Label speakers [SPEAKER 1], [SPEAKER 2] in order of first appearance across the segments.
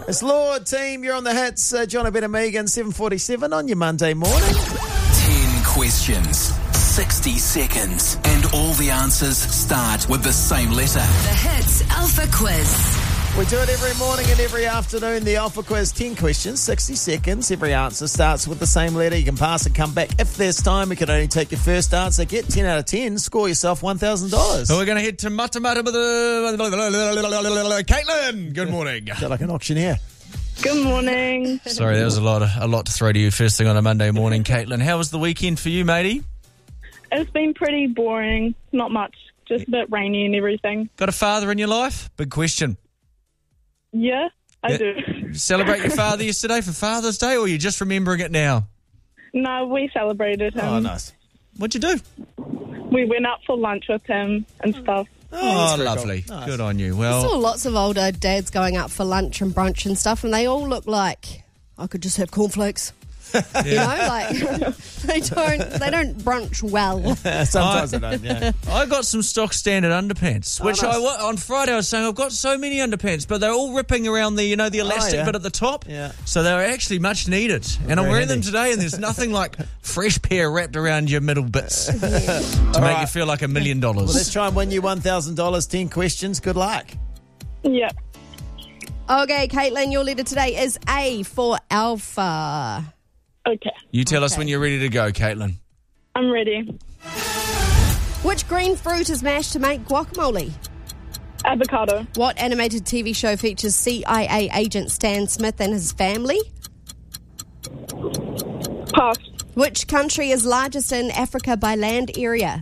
[SPEAKER 1] It's Lord Team. You're on the hits. John Ben and Megan, 7:47 on your Monday morning.
[SPEAKER 2] 10 questions, 60 seconds, and all the answers start with the same letter.
[SPEAKER 3] The Hits Alpha Quiz.
[SPEAKER 1] We do it every morning and every afternoon. The Alpha Quiz, 10 questions, 60 seconds. Every answer starts with the same letter. You can pass and come back. If there's time, we can only take your first answer. Get 10 out of 10. Score yourself $1,000.
[SPEAKER 4] So we're going to head to Matamata with Caitlin. Good morning.
[SPEAKER 1] Feel like an auctioneer.
[SPEAKER 5] Good morning.
[SPEAKER 4] Sorry, there was a lot to throw to you first thing on a Monday morning, Caitlin. How was the weekend for you, matey?
[SPEAKER 5] It's been pretty boring. Not much. Just a bit rainy and everything.
[SPEAKER 4] Got a father in your life? Big question.
[SPEAKER 5] Yeah, I do.
[SPEAKER 4] Celebrate your father yesterday for Father's Day, or are you just remembering it now?
[SPEAKER 5] No, we celebrated him.
[SPEAKER 1] Oh, nice.
[SPEAKER 4] What'd you do?
[SPEAKER 5] We went out for lunch with him and stuff.
[SPEAKER 4] Oh,
[SPEAKER 1] very
[SPEAKER 4] lovely.
[SPEAKER 1] cool. Nice.
[SPEAKER 4] Good on you.
[SPEAKER 6] I
[SPEAKER 4] Well,
[SPEAKER 6] saw lots of older dads going out for lunch and brunch and stuff, and they all look like I could just have cornflakes. You know, like they don't brunch well.
[SPEAKER 1] Sometimes I don't, yeah.
[SPEAKER 4] I got some stock standard underpants, which
[SPEAKER 1] nice.
[SPEAKER 4] on Friday I was saying I've got so many underpants, but they're all ripping around the elastic
[SPEAKER 1] yeah.
[SPEAKER 4] bit at the top.
[SPEAKER 1] Yeah.
[SPEAKER 4] So they're actually much needed, and I'm
[SPEAKER 1] Very
[SPEAKER 4] wearing them
[SPEAKER 1] handy.
[SPEAKER 4] today, and there's nothing like fresh pair wrapped around your middle bits to make
[SPEAKER 1] right.
[SPEAKER 4] you feel like $1 million.
[SPEAKER 1] Well, let's try and win you $1,000. 10 questions. Good luck.
[SPEAKER 5] Yeah.
[SPEAKER 6] Okay, Caitlin, your letter today is A for Alpha.
[SPEAKER 5] Okay.
[SPEAKER 4] You tell us when you're ready to go, Caitlin.
[SPEAKER 5] I'm ready.
[SPEAKER 6] Which green fruit is mashed to make guacamole?
[SPEAKER 5] Avocado.
[SPEAKER 6] What animated TV show features CIA agent Stan Smith and his family?
[SPEAKER 5] Pass.
[SPEAKER 6] Which country is largest in Africa by land area?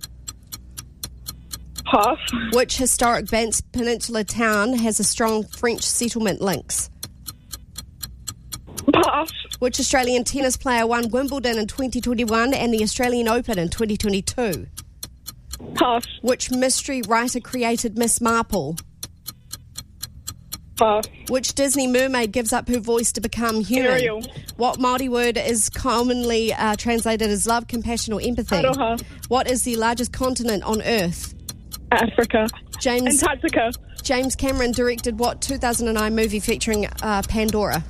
[SPEAKER 5] Pass.
[SPEAKER 6] Which historic Banks Peninsula town has a strong French settlement links?
[SPEAKER 5] Pass.
[SPEAKER 6] Which Australian tennis player won Wimbledon in 2021 and the Australian Open in 2022?
[SPEAKER 5] Pass.
[SPEAKER 6] Which mystery writer created Miss Marple?
[SPEAKER 5] Pass.
[SPEAKER 6] Which Disney mermaid gives up her voice to become human?
[SPEAKER 5] Ariel.
[SPEAKER 6] What Māori word is commonly translated as love, compassion or empathy?
[SPEAKER 5] Aroha.
[SPEAKER 6] What is the largest continent on Earth?
[SPEAKER 5] Africa.
[SPEAKER 6] James
[SPEAKER 5] Antarctica.
[SPEAKER 6] Cameron directed what 2009 movie featuring Pandora?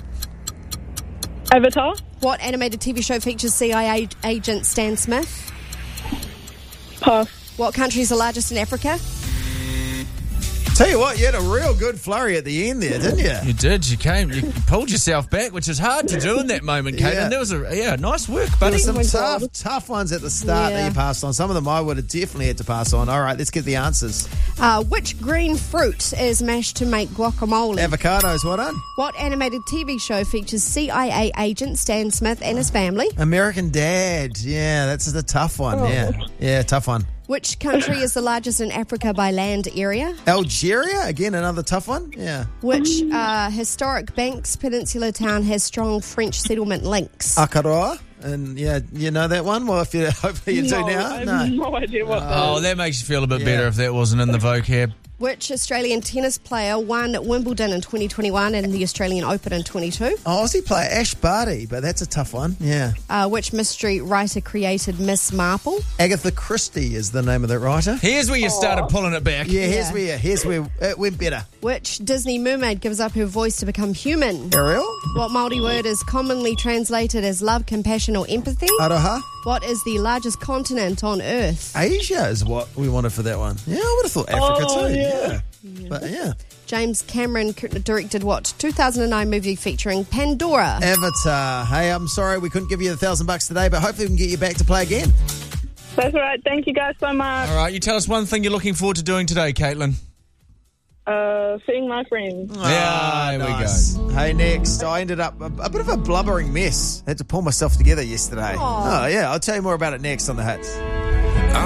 [SPEAKER 5] Avatar.
[SPEAKER 6] What animated TV show features CIA agent Stan Smith?
[SPEAKER 5] Pass.
[SPEAKER 6] What country is the largest in Africa?
[SPEAKER 1] Tell you what, you had a real good flurry at the end there, didn't you?
[SPEAKER 4] You did. You pulled yourself back, which is hard to do in that moment, Caitlin.
[SPEAKER 1] Yeah.
[SPEAKER 4] There was nice work,
[SPEAKER 1] There
[SPEAKER 4] buddy.
[SPEAKER 1] were some
[SPEAKER 5] my God.
[SPEAKER 1] tough ones at the start that
[SPEAKER 6] Yeah.
[SPEAKER 1] you passed on. Some of them I would have definitely had to pass on. All right, let's get the answers.
[SPEAKER 6] Which green fruit is mashed to make guacamole?
[SPEAKER 1] Avocados, well done.
[SPEAKER 6] What animated TV show features CIA agent Stan Smith and his family?
[SPEAKER 1] American Dad. Yeah, that's a tough one. Yeah, tough one.
[SPEAKER 6] Which country is the largest in Africa by land area?
[SPEAKER 1] Algeria, again, another tough one. Yeah.
[SPEAKER 6] Which historic Banks Peninsula town has strong French settlement links?
[SPEAKER 1] Akaroa. And yeah, you know that one? Well, if you hopefully you do
[SPEAKER 5] No,
[SPEAKER 1] now.
[SPEAKER 5] I have no idea what that
[SPEAKER 4] Oh,
[SPEAKER 5] is.
[SPEAKER 4] that makes you feel a bit
[SPEAKER 1] Yeah.
[SPEAKER 4] better if that wasn't in the vocab.
[SPEAKER 6] Which Australian tennis player won Wimbledon in 2021 and the Australian Open in 22?
[SPEAKER 1] Oh, Aussie player Ash Barty, but that's a tough one. Yeah.
[SPEAKER 6] Which mystery writer created Miss Marple?
[SPEAKER 1] Agatha Christie is the name of that writer.
[SPEAKER 4] Here's where you started pulling it back.
[SPEAKER 1] Yeah, here's where it went better.
[SPEAKER 6] Which Disney mermaid gives up her voice to become human?
[SPEAKER 1] Ariel,
[SPEAKER 6] What Māori word is commonly translated as love, compassion or empathy?
[SPEAKER 1] Aroha,
[SPEAKER 6] What is the largest continent on Earth?
[SPEAKER 1] Asia is what we wanted for that one. Yeah, I would have thought Africa too.
[SPEAKER 5] yeah.
[SPEAKER 1] But yeah.
[SPEAKER 6] James Cameron directed what 2009 movie featuring Pandora?
[SPEAKER 1] Avatar. Hey, I'm sorry we couldn't give you $1,000 today, but hopefully we can get you back to play again.
[SPEAKER 5] That's all right. Thank you guys so much.
[SPEAKER 4] All right, you tell us one thing you're looking forward to doing today, Caitlin.
[SPEAKER 5] Seeing my friends.
[SPEAKER 4] Yeah, there we go.
[SPEAKER 1] Hey, next, I ended up a bit of a blubbering mess. Had to pull myself together yesterday. Oh, yeah, I'll tell you more about it next on The Hits.